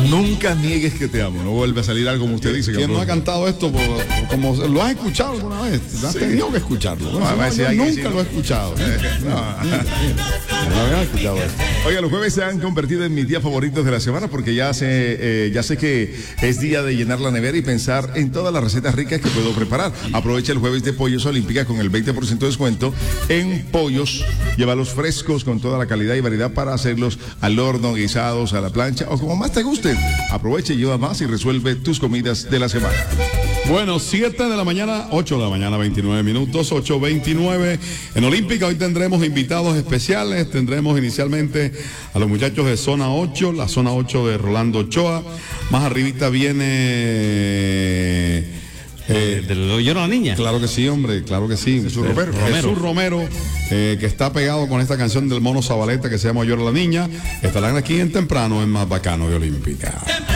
Nunca niegues que te amo. No vuelve a salir algo como usted dice. ¿Quién no ha cantado esto? Como lo has escuchado alguna vez. Has tenido que escucharlo. Yo nunca lo he escuchado. No había escuchado esto. Oiga, los jueves se han convertido en mis días favoritos de la semana porque ya sé que es día de llenar la nevera y pensar en todas las recetas ricas que puedo preparar. Aprovecha el jueves de Pollos Olímpica con el 20% de descuento en pollos. Llévalos frescos con toda la calidad y variedad para hacerlos al horno, guisados, a la plancha o como más te guste. Aprovecha y lleva más y resuelve tus comidas de la semana. Bueno, 7 de la mañana, 8 de la mañana, 29 minutos, 8:29. En Olímpica hoy tendremos invitados especiales. Tendremos inicialmente a los muchachos de Zona 8, la Zona 8 de Rolando Ochoa. Más arribita viene... ¿Del Lloro a la Niña? Claro que sí, hombre, claro que sí. Jesús Romero, que está pegado con esta canción del Mono Zabaleta que se llama Llora la Niña. Estarán aquí en temprano en Más Bacano de Olímpica.